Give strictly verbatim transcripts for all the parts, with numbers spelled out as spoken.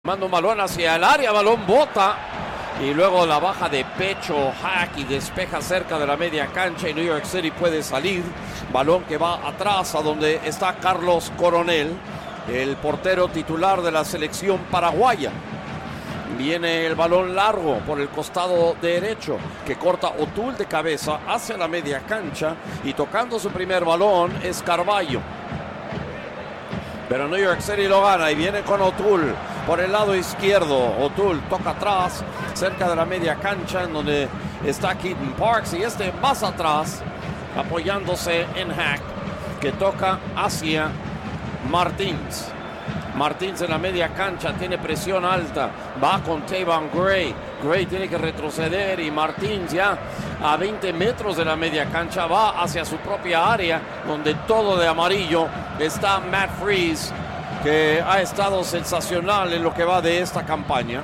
Manda un balón hacia el área, balón bota y luego la baja de pecho, hack y despeja cerca de la media cancha y New York City puede salir. Balón que va atrás a donde está Carlos Coronel, el portero titular de la selección paraguaya. Viene el balón largo por el costado derecho que corta O'Toole de cabeza hacia la media cancha y tocando su primer balón es Carvalho. Pero New York City lo gana y viene con O'Toole por el lado izquierdo. O'Toole toca atrás, cerca de la media cancha, en donde está Keaton Parks. Y este más atrás, apoyándose en Hack, que toca hacia Martins. Martins en la media cancha, tiene presión alta. Va con Tayvon Gray. Gray tiene que retroceder y Martins ya a veinte metros de la media cancha va hacia su propia área, donde todo de amarillo está Matt Freese, que ha estado sensacional en lo que va de esta campaña.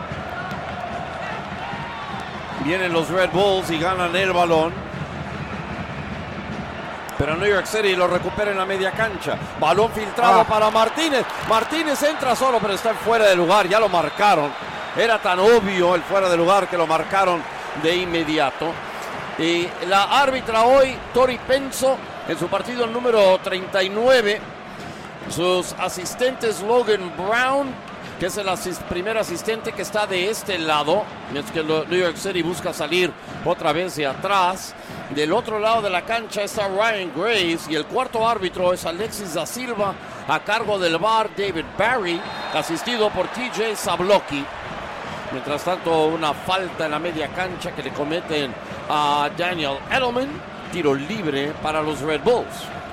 Vienen los Red Bulls y ganan el balón. Pero New York City lo recupera en la media cancha. Balón filtrado ah. para Martínez. Martínez entra solo, pero está fuera de lugar. Ya lo marcaron. Era tan obvio el fuera de lugar que lo marcaron de inmediato. Y la árbitra hoy, Tori Penso, en su partido número treinta y nueve. Sus asistentes, Logan Brown, que es el asist, primer asistente que está de este lado. Es que New York City busca salir otra vez de atrás. Del otro lado de la cancha está Ryan Graves y el cuarto árbitro es Alexis da Silva, a cargo del V A R David Barry, asistido por T J Zablocki. Mientras tanto, una falta en la media cancha que le cometen a Daniel Edelman, tiro libre para los Red Bulls.